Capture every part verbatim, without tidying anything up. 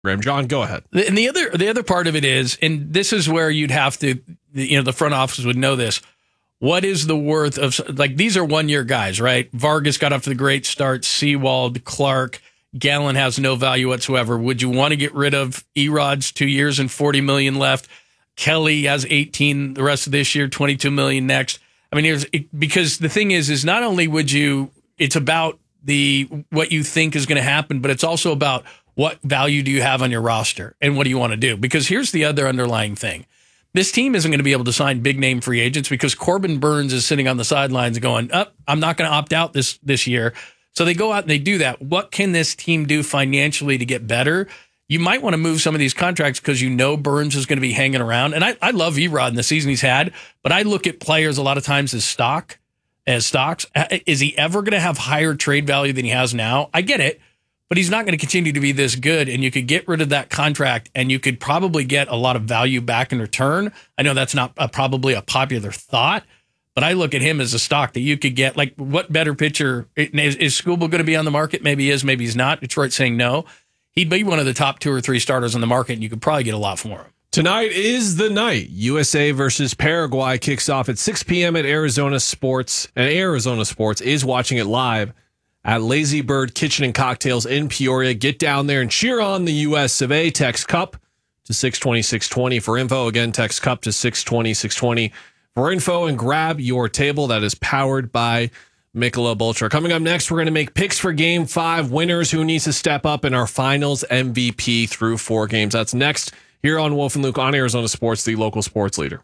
Graham. John, go ahead. And the other the other part of it is, and this is where you'd have to, you know, the front office would know this. What is the worth of, like, these are one-year guys, right? Vargas got off to the great start. Sewald, Clark, Gallen has no value whatsoever. Would you want to get rid of Erod's two years and forty million left? Kelly has eighteen the rest of this year, twenty-two million next. I mean, here's, it, because the thing is, is not only would you, it's about the what you think is going to happen, but it's also about what value do you have on your roster and what do you want to do? Because here's the other underlying thing. This team isn't going to be able to sign big-name free agents because Corbin Burns is sitting on the sidelines going, oh, I'm not going to opt out this this year. So they go out and they do that. What can this team do financially to get better? You might want to move some of these contracts because you know Burns is going to be hanging around. And I, I love Erod in the season he's had, but I look at players a lot of times as stock, as stocks. Is he ever going to have higher trade value than he has now? I get it. But he's not going to continue to be this good, and you could get rid of that contract, and you could probably get a lot of value back in return. I know that's not a, probably a popular thought, but I look at him as a stock that you could get. Like, what better pitcher? Is, is Skubal going to be on the market? Maybe he is, maybe he's not. Detroit's saying no. He'd be one of the top two or three starters on the market, and you could probably get a lot for him. Tonight is the night. U S A versus Paraguay kicks off at six p.m. at Arizona Sports, and Arizona Sports is watching it live at Lazy Bird Kitchen and Cocktails in Peoria. Get down there and cheer on the U S of A. Text CUP to six twenty, six twenty for info. Again, text CUP to six twenty, six twenty for info, and grab your table. That is powered by Michelob Ultra. Coming up next, we're going to make picks for Game five, winners who needs to step up in our finals M V P through four games. That's next here on Wolf and Luke on Arizona Sports, the local sports leader.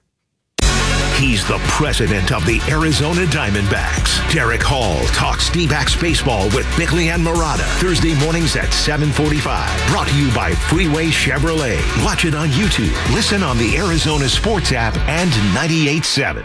He's the president of the Arizona Diamondbacks. Derek Hall talks D-backs baseball with Bickley and Murata. Thursday mornings at seven forty-five. Brought to you by Freeway Chevrolet. Watch it on YouTube. Listen on the Arizona Sports app and ninety-eight point seven.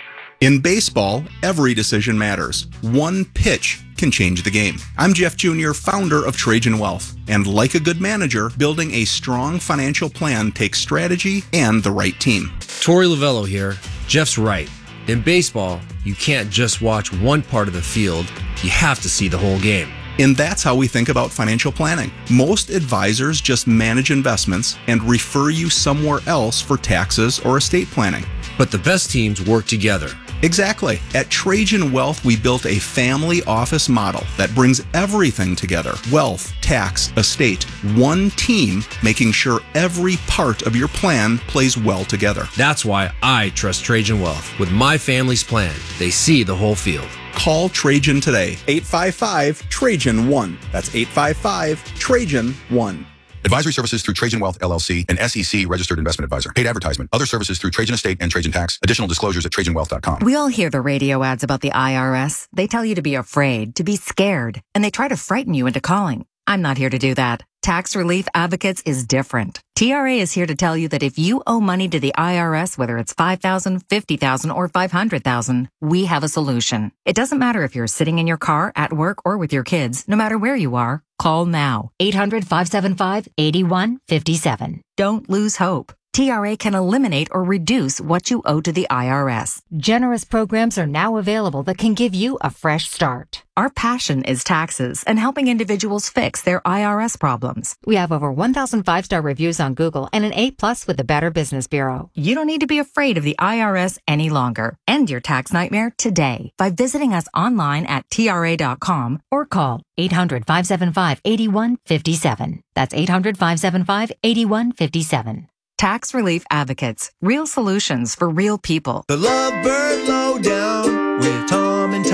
In baseball, every decision matters. One pitch can change the game. I'm Jeff Junior, founder of Trajan Wealth. And like a good manager, building a strong financial plan takes strategy and the right team. Torey Lavello here. Jeff's right. In baseball, you can't just watch one part of the field. You have to see the whole game. And that's how we think about financial planning. Most advisors just manage investments and refer you somewhere else for taxes or estate planning. But the best teams work together. Exactly. At Trajan Wealth, we built a family office model that brings everything together. Wealth, tax, estate, one team, making sure every part of your plan plays well together. That's why I trust Trajan Wealth. With my family's plan, they see the whole field. Call Trajan today. eight five five, Trajan one. That's eight five five, Trajan one. Advisory services through Trajan Wealth, L L C, an S E C registered investment advisor. Paid advertisement. Other services through Trajan Estate and Trajan Tax. Additional disclosures at trajan wealth dot com. We all hear the radio ads about the I R S. They tell you to be afraid, to be scared, and they try to frighten you into calling. I'm not here to do that. Tax Relief Advocates is different. T R A is here to tell you that if you owe money to the I R S, whether it's five thousand dollars, fifty thousand dollars, or five hundred thousand dollars, we have a solution. It doesn't matter if you're sitting in your car, at work, or with your kids. No matter where you are, call now. eight hundred, five seven five, eight one five seven. Don't lose hope. T R A can eliminate or reduce what you owe to the I R S. Generous programs are now available that can give you a fresh start. Our passion is taxes and helping individuals fix their I R S problems. We have over one thousand five-star reviews on Google and an A plus with the Better Business Bureau. You don't need to be afraid of the I R S any longer. End your tax nightmare today by visiting us online at T R A dot com or call eight hundred, five seven five, eight one five seven. That's eight hundred, five seven five, eight one five seven. Tax Relief Advocates. Real solutions for real people. The Lovebird Lowdown with Tom and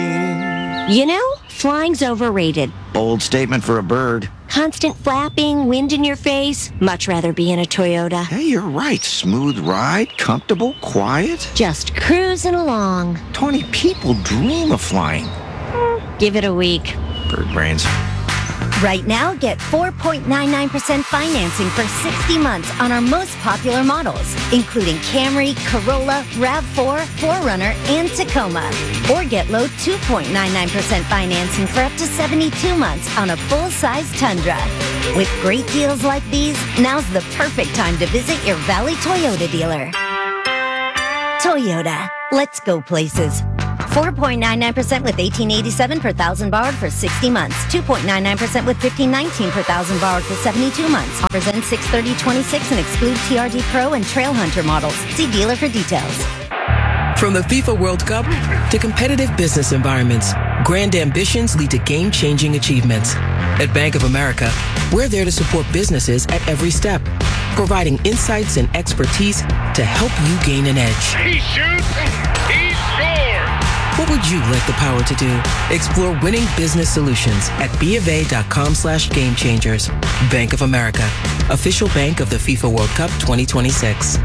Tawny. You know, flying's overrated. Bold statement for a bird. Constant flapping, wind in your face. Much rather be in a Toyota. Hey, you're right. Smooth ride, comfortable, quiet. Just cruising along. Tawny, people dream of flying. Mm, give it a week. Bird brains. Right now, get four point nine nine percent financing for sixty months on our most popular models, including Camry, Corolla, RAV four, four runner, and Tacoma. Or get low two point nine nine percent financing for up to seventy-two months on a full-size Tundra. With great deals like these, now's the perfect time to visit your Valley Toyota dealer. Toyota. Let's go places. four point nine nine percent with eighteen eighty-seven per thousand borrowed for sixty months. two point nine nine percent with fifteen nineteen per thousand borrowed for seventy-two months. Offers end six thirty twenty-six and exclude T R D Pro and Trail Hunter models. See dealer for details. From the FIFA World Cup to competitive business environments, grand ambitions lead to game-changing achievements. At Bank of America, we're there to support businesses at every step, providing insights and expertise to help you gain an edge. He shoots, he scores! What would you like the power to do? Explore winning business solutions at bofa.com slash game changers. Bank of America, official bank of the FIFA World Cup twenty twenty-six.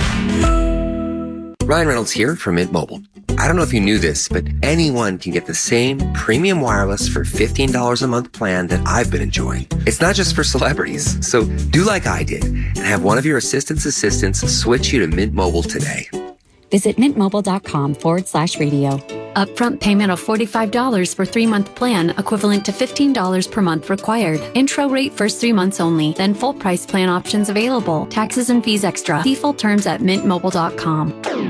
Ryan Reynolds here from Mint Mobile. I don't know if you knew this, but anyone can get the same premium wireless for fifteen dollars a month plan that I've been enjoying. It's not just for celebrities. So do like I did and have one of your assistant's assistants switch you to Mint Mobile today. Visit mintmobile.com forward slash radio. Upfront payment of forty-five dollars for three-month plan, equivalent to fifteen dollars per month required. Intro rate first three months only, then full price plan options available. Taxes and fees extra. See full terms at mint mobile dot com.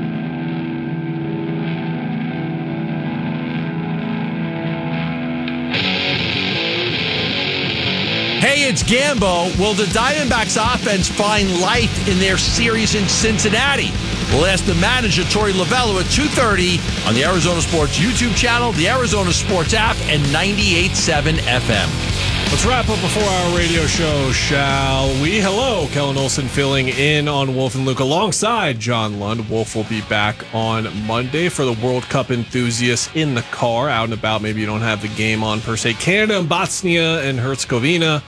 Hey, it's Gambo. Will the Diamondbacks offense find life in their series in Cincinnati? We'll ask the manager, Torey Lovello, at two thirty on the Arizona Sports YouTube channel, the Arizona Sports app, and ninety-eight point seven F M. Let's wrap up a four-hour radio show, shall we? Hello, Kellen Olson filling in on Wolf and Luke alongside John Lund. Wolf will be back on Monday for the World Cup enthusiasts in the car, out and about. Maybe you don't have the game on per se. Canada and Bosnia and Herzegovina.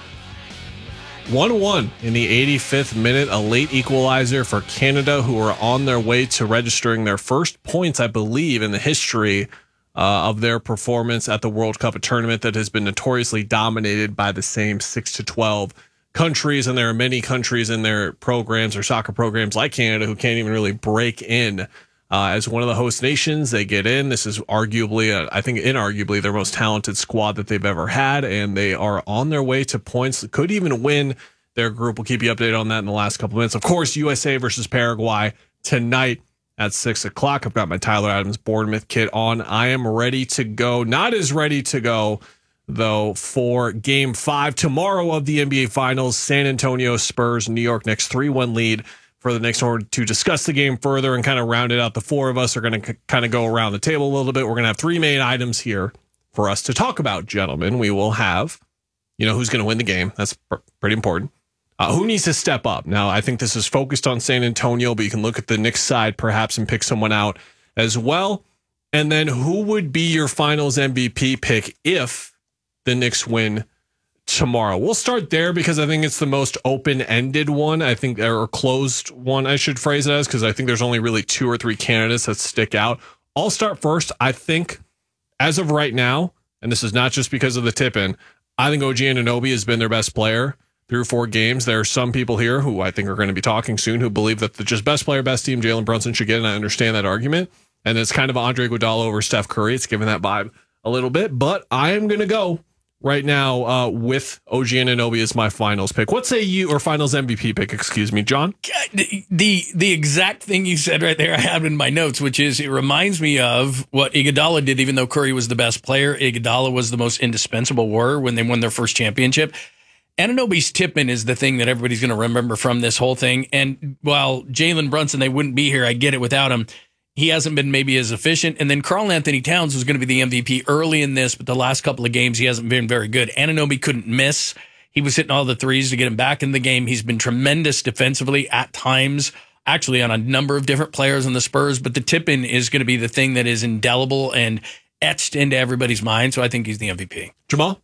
one one in the eighty-fifth minute, a late equalizer for Canada, who are on their way to registering their first points, I believe, in the history uh, of their performance at the World Cup, a tournament that has been notoriously dominated by the same six to twelve countries. And there are many countries in their programs or soccer programs like Canada who can't even really break in. Uh, as one of the host nations, they get in. This is arguably, uh, I think, inarguably their most talented squad that they've ever had, and they are on their way to points. Could even win their group. We'll keep you updated on that in the last couple of minutes. Of course, U S A versus Paraguay tonight at six o'clock. I've got my Tyler Adams Bournemouth kit on. I am ready to go. Not as ready to go, though, for Game five tomorrow of the N B A Finals. San Antonio Spurs, New York Knicks, three one lead for the Knicks. Or to discuss the game further and kind of round it out, the four of us are going to c- kind of go around the table a little bit. We're going to have three main items here for us to talk about, gentlemen. We will have, you know, who's going to win the game. That's pr- pretty important. Uh, who needs to step up? Now, I think this is focused on San Antonio, but you can look at the Knicks side perhaps and pick someone out as well. And then who would be your finals M V P pick if the Knicks win tomorrow? We'll start there because I think it's the most open-ended one. I think, or closed one, I should phrase it as, because I think there's only really two or three candidates that stick out. I'll start first. I think as of right now, and this is not just because of the tip-in, I think O G Anunoby has been their best player through four games. There are some people here who I think are going to be talking soon who believe that the just best player, best team, Jalen Brunson should get, and I understand that argument. And it's kind of Andre Iguodala over Steph Curry. It's given that vibe a little bit, but I am going to go right now uh, with O G Anunoby as my finals pick. What say you, or finals M V P pick, excuse me, John? The, the the exact thing you said right there I have in my notes, which is it reminds me of what Iguodala did. Even though Curry was the best player, Iguodala was the most indispensable warrior when they won their first championship. Anunoby's tip-in is the thing that everybody's going to remember from this whole thing. And while Jalen Brunson, they wouldn't be here, I get it without him. He hasn't been maybe as efficient. And then Karl Anthony Towns was going to be the M V P early in this, but the last couple of games, he hasn't been very good. Anunoby couldn't miss. He was hitting all the threes to get him back in the game. He's been tremendous defensively at times, actually on a number of different players on the Spurs. But the tip-in is going to be the thing that is indelible and etched into everybody's mind. So I think he's the M V P. Jamal?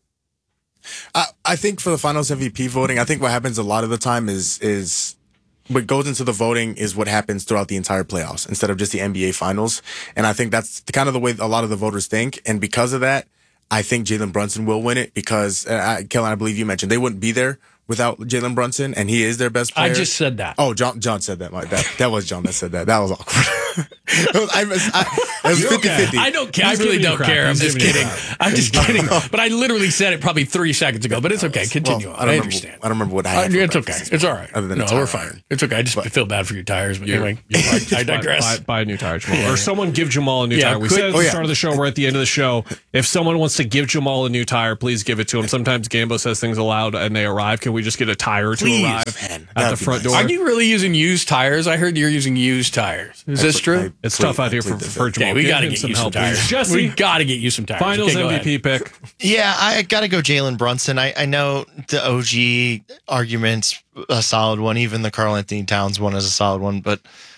I, I think for the finals M V P voting, I think what happens a lot of the time is is what goes into the voting is what happens throughout the entire playoffs instead of just the N B A finals. And I think that's kind of the way a lot of the voters think. And because of that, I think Jalen Brunson will win it because, uh, Kellen, I believe you mentioned they wouldn't be there without Jalen Brunson, and he is their best player. I just said that. Oh, John John said that. Like that. That was John that said that. That was awkward. It was, I was, I, it was fifty-fifty. I don't care. I really don't care. I'm just kidding. I'm just kidding. But I literally said it probably three seconds ago. But it's okay. Continue Well, on. I, don't I remember, understand. I don't remember what I Uh, had. for it's okay. breakfast It's all right. Other than no, a tire we're fine. It's okay. I just feel bad for your tires. But anyway, I digress. Buy, buy a new tire, Jamal. Or someone give Jamal a new Yeah, tire. We quick- said at oh, the yeah. start of the show, we're at the end of the show. If someone wants to give Jamal a new tire, please give it to him. Sometimes Gambo says things aloud and they arrive. Can we just get a tire to Please, arrive man. at the That'd be front nice. door? Are you really using used tires? I heard you're using used tires. Is this true? It's tough out here for, for Jamal. Okay, we Give got to him get some you some help, tires. please. Jesse, we got to get you some tires. Finals Okay, go M V P ahead. pick. Yeah, I got to go Jalen Brunson. I, I know the O G argument's a solid one. Even the Karl Anthony Towns one is a solid one. But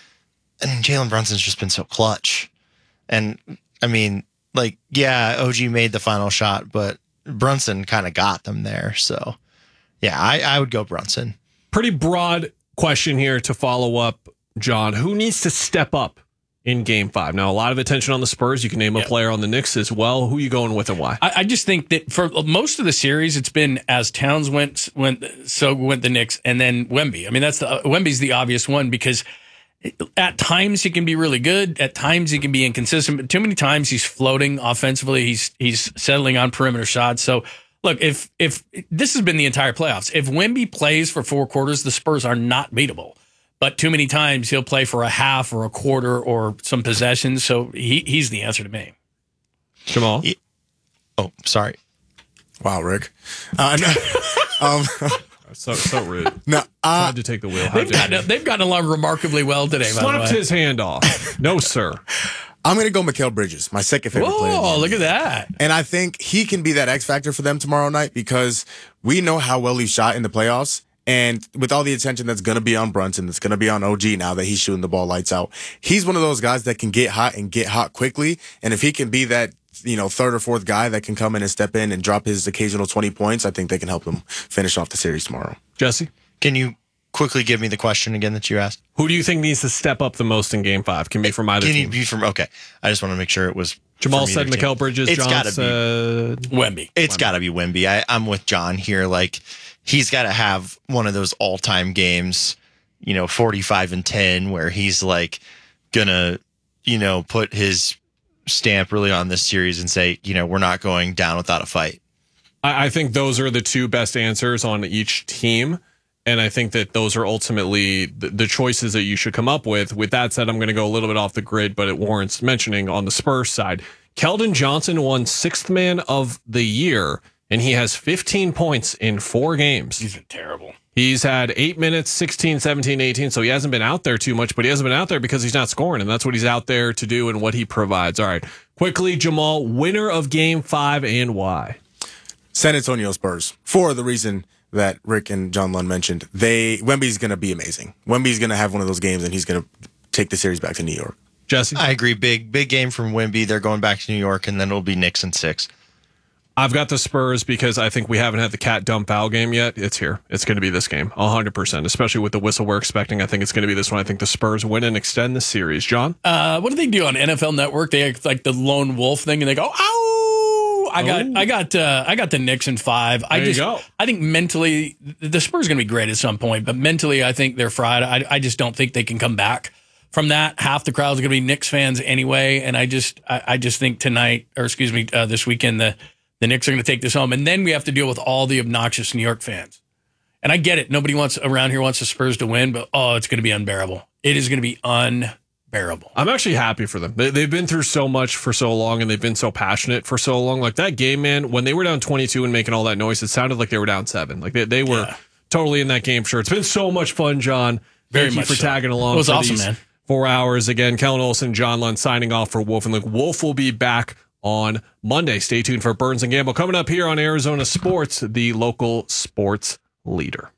I mean, Jalen Brunson's just been so clutch. And I mean, like, yeah, O G made the final shot, but Brunson kind of got them there. So, yeah, I, I would go Brunson. Pretty broad question here to follow up, John. Who needs to step up in game five? Now, a lot of attention on the Spurs. You can name a Yep. player on the Knicks as well. Who are you going with and why? I, I just think that for most of the series, it's been as Towns went, went so went the Knicks, and then Wemby. I mean, that's the uh, Wemby's the obvious one because at times he can be really good, at times he can be inconsistent, but too many times he's floating offensively. He's he's settling on perimeter shots. So look, if if this has been the entire playoffs, if Wemby plays for four quarters, the Spurs are not beatable. But too many times he'll play for a half or a quarter or some possessions. So he he's the answer to me. Jamal? He- oh, sorry. Wow, Rick. Uh, no, um, So so rude. no, uh, Tried to take the wheel. How They've dare gotten, you. they've gotten along remarkably well today, by the Slapped way. his hand off. No, sir. I'm going to go Mikal Bridges, my second favorite player. in the Oh, N B A. look at that. And I think he can be that X factor for them tomorrow night because we know how well he shot in the playoffs. And with all the attention that's going to be on Brunson, that's going to be on O G now that he's shooting the ball lights out, he's one of those guys that can get hot and get hot quickly. And if he can be that, you know, third or fourth guy that can come in and step in and drop his occasional twenty points, I think they can help him finish off the series tomorrow. Jesse? Can you quickly give me the question again that you asked? Who do you think needs to step up the most in game five? Can be from either Can team. he be from? Okay, I just want to make sure it was. Jamal from said either team. Mikal Bridges. It's John got to be said Wemby. It's got to be Wemby. I, I'm with John here. Like, he's got to have one of those all-time games, you know, forty-five and ten, where he's like gonna, you know, put his stamp really on this series and say, you know, we're not going down without a fight. I, I think those are the two best answers on each team. And I think that those are ultimately the, the choices that you should come up with. With that said, I'm going to go a little bit off the grid, but it warrants mentioning on the Spurs side. Keldon Johnson won sixth man of the year, and he has fifteen points in four games. He's been terrible. He's had eight minutes, sixteen, seventeen, eighteen, so he hasn't been out there too much, but he hasn't been out there because he's not scoring, and that's what he's out there to do and what he provides. All right, quickly, Jamal, winner of game five and why? San Antonio Spurs, for the reason that Rick and John Lund mentioned. They Wemby's going to be amazing. Wemby's going to have one of those games, and he's going to take the series back to New York. Jesse? I agree. Big, big game from Wemby. They're going back to New York, and then it'll be Knicks in six. I've got the Spurs because I think we haven't had the cat dump foul game yet. It's here. It's going to be this game, one hundred percent, especially with the whistle we're expecting. I think it's going to be this one. I think the Spurs win and extend the series. John? Uh, what do they do on N F L Network? They act like the lone wolf thing, and they go, "Ow!" I got, Oh. I got, uh, I got the Knicks in five. I There you just, go. I think mentally, the Spurs are going to be great at some point, but mentally, I think they're fried. I, I just don't think they can come back from that. Half the crowd's going to be Knicks fans anyway, and I just, I, I just think tonight, or excuse me, uh, this weekend, the the Knicks are going to take this home, and then we have to deal with all the obnoxious New York fans. And I get it. Nobody wants around here wants the Spurs to win, but oh, it's going to be unbearable. It is going to be unbearable. I'm actually happy for them. They, they've been through so much for so long, and they've been so passionate for so long. Like that game, man, when they were down twenty-two and making all that noise, it sounded like they were down seven. Like they, they were Yeah. totally in that game for sure. It's been so much fun, John. Very Thank you much for so. tagging along. It was for awesome, these man. Four hours. Again, Kellen Olson, John Lund signing off for Wolf and Luke. Wolf will be back on Monday. Stay tuned for Burns and Gamble coming up here on Arizona Sports, the local sports leader.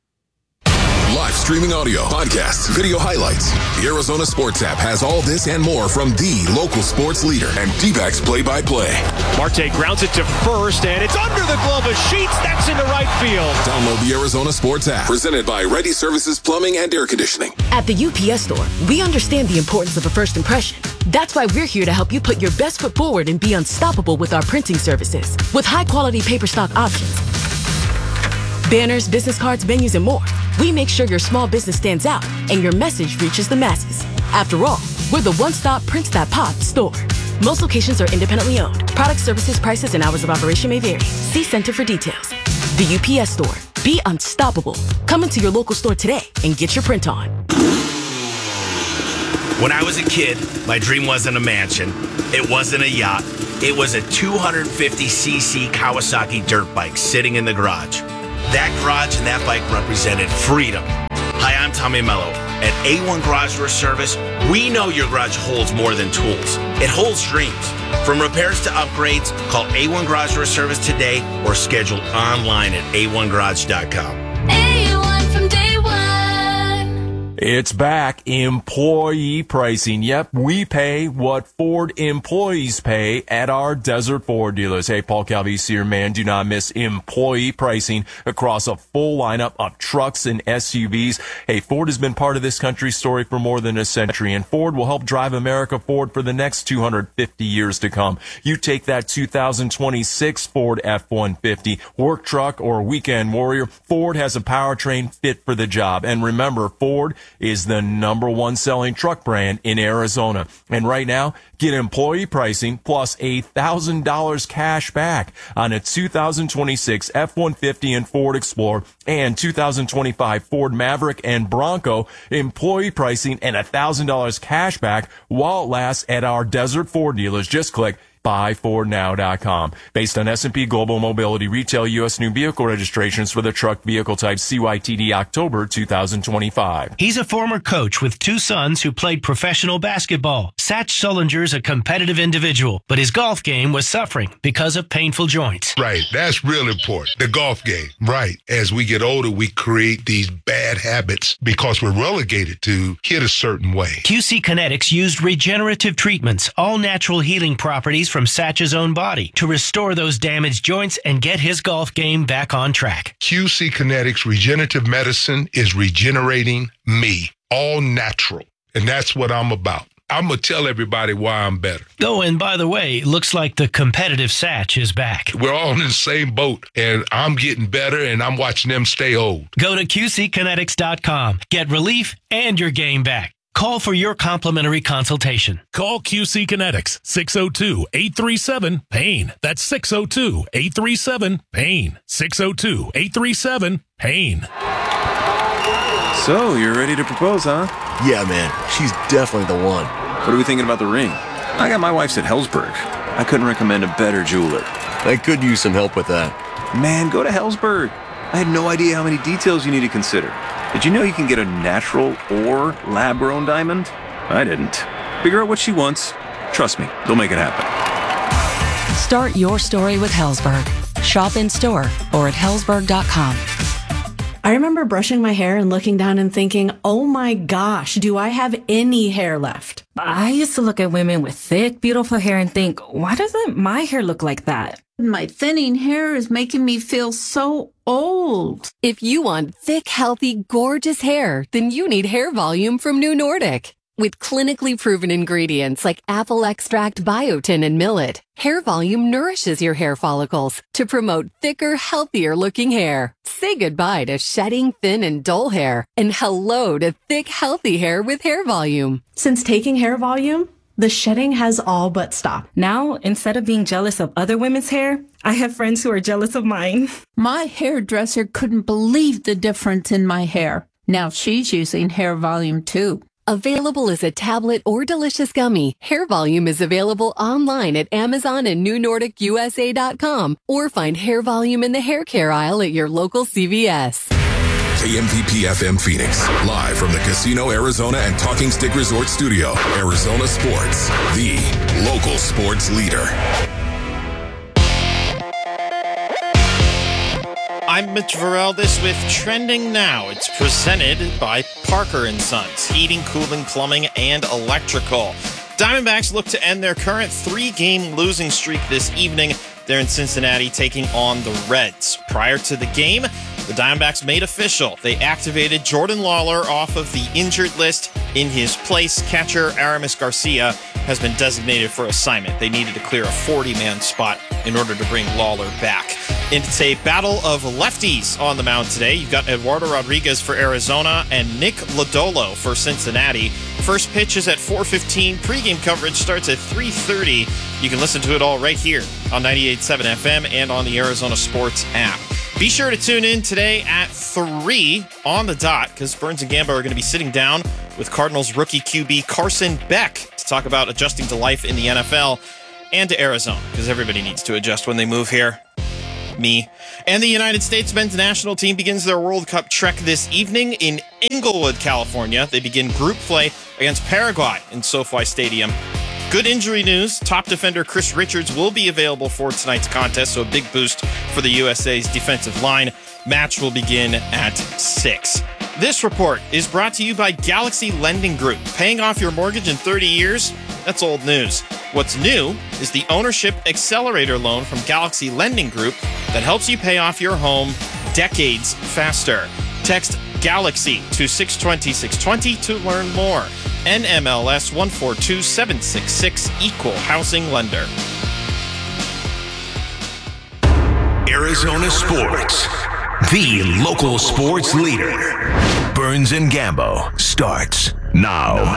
Live streaming audio, podcasts, video highlights. The Arizona Sports app has all this and more from the local sports leader and D-backs play-by-play. Marte grounds it to first, and it's under the glove of Sheets. That's into right field. Download the Arizona Sports app, presented by Ready Services Plumbing and Air Conditioning. At the U P S Store, we understand the importance of a first impression. That's why we're here to help you put your best foot forward and be unstoppable with our printing services. With high-quality paper stock options, banners, business cards, menus, and more, we make sure your small business stands out and your message reaches the masses. After all, We're the one-stop Prints That Pop store. Most locations are independently owned. Product, services, prices, and hours of operation may vary. See Center for details. The U P S store. Be unstoppable. Come into your local store today and get your print on. When I was a kid, my dream wasn't a mansion. It wasn't a yacht. It was a two hundred fifty c c Kawasaki dirt bike sitting in the garage. That garage and that bike represented freedom. Hi, I'm Tommy Mello. At A one Garage Door Service, we know your garage holds more than tools. It holds dreams. From repairs to upgrades, call A one Garage Door Service today or schedule online at a one garage dot com. A one from day one. It's back. Employee pricing. Yep, we pay what Ford employees pay at our Desert Ford dealers. Hey, Paul Calvisi here, man. Do not miss employee pricing across a full lineup of trucks and S U Vs. Hey, Ford has been part of this country's story for more than a century, and Ford will help drive America forward for the next two hundred fifty years to come. You take that two thousand twenty-six Ford F one fifty, work truck, or weekend warrior, Ford has a powertrain fit for the job. And remember, Ford is the number one selling truck brand in Arizona. And right now, get employee pricing plus a thousand dollars cash back on a two thousand twenty-six F one fifty and Ford Explorer and two thousand twenty-five Ford Maverick and Bronco. Employee pricing and a thousand dollars cash back while it lasts at our Desert Ford dealers. Just click buy ford now dot com. Based on S and P Global Mobility Retail U S new vehicle registrations for the truck vehicle type C Y T D October two thousand twenty-five. He's a former coach with two sons who played professional basketball. Satch Sullinger's a competitive individual, but his golf game was suffering because of painful joints. Right. That's real important. The golf game. Right. As we get older, we create these bad habits because we're relegated to hit a certain way. Q C Kinetics used regenerative treatments, all natural healing properties from Satch's own body, to restore those damaged joints and get his golf game back on track. Q C Kinetics Regenerative Medicine is regenerating me, all natural. And that's what I'm about. I'm going to tell everybody why I'm better. Oh, and by the way, looks like the competitive Satch is back. We're all in the same boat, and I'm getting better, and I'm watching them stay old. Go to Q C kinetics dot com. Get relief and your game back. Call for your complimentary consultation. Call Q C Kinetics, six oh two, eight three seven, PAIN. That's six oh two, eight three seven, PAIN. six oh two, eight three seven, PAIN. So, you're ready to propose, huh? Yeah, man. She's definitely the one. What are we thinking about the ring? I got my wife's at Hellsberg. I couldn't recommend a better jeweler. I could use some help with that. Man, go to Hellsberg. I had no idea how many details you need to consider. Did you know you can get a natural or lab-grown diamond? I didn't. Figure out what she wants. Trust me, they'll make it happen. Start your story with Hellsberg. Shop in store or at hellsberg dot com. I remember brushing my hair and looking down and thinking, oh my gosh, do I have any hair left? I used to look at women with thick, beautiful hair and think, why doesn't my hair look like that? My thinning hair is making me feel so old. If you want thick, healthy, gorgeous hair, then you need Hair Volume from New Nordic. With clinically proven ingredients like apple extract, biotin, and millet, Hair Volume nourishes your hair follicles to promote thicker, healthier looking hair. Say goodbye to shedding, thin, and dull hair, and hello to thick, healthy hair with Hair Volume. Since taking Hair Volume, the shedding has all but stopped. Now, instead of being jealous of other women's hair, I have friends who are jealous of mine. My hairdresser couldn't believe the difference in my hair. Now she's using Hair Volume too. Available as a tablet or delicious gummy, Hair Volume is available online at Amazon and new nordic u s a dot com, or find Hair Volume in the hair care aisle at your local C V S. K M V P F M Phoenix, live from the Casino Arizona and Talking Stick Resort Studio. Arizona Sports, the local sports leader. I'm Mitch Varel. With Trending Now. It's presented by Parker and Sons, heating, cooling, plumbing, and electrical. Diamondbacks look to end their current three-game losing streak this evening. They're in Cincinnati taking on the Reds. Prior to the game, the Diamondbacks made official. They activated Jordan Lawler off of the injured list. In his place, catcher Aramis Garcia has been designated for assignment. They needed to clear a forty-man spot in order to bring Lawler back. It's a battle of lefties on the mound today. You've got Eduardo Rodriguez for Arizona and Nick Lodolo for Cincinnati. First pitch is at four fifteen. Pregame coverage starts at three thirty. You can listen to it all right here on ninety-eight point seven F M and on the Arizona Sports app. Be sure to tune in today at three on the dot, because Burns and Gambo are going to be sitting down with Cardinals rookie Q B Carson Beck to talk about adjusting to life in the N F L and to Arizona, because everybody needs to adjust when they move here. Me. And the United States men's national team begins their World Cup trek this evening in Inglewood, California. They begin group play against Paraguay in SoFi Stadium. Good injury news. Top defender Chris Richards will be available for tonight's contest, so a big boost for the U S A's defensive line. Match will begin at six. This report is brought to you by Galaxy Lending Group. Paying off your mortgage in thirty years? That's old news. What's new is the Ownership Accelerator loan from Galaxy Lending Group that helps you pay off your home decades faster. Text GALAXY to six two zero six two zero to learn more. N M L S one four two seven six six, Equal Housing Lender. Arizona Sports, the local sports leader. Burns and Gambo starts now.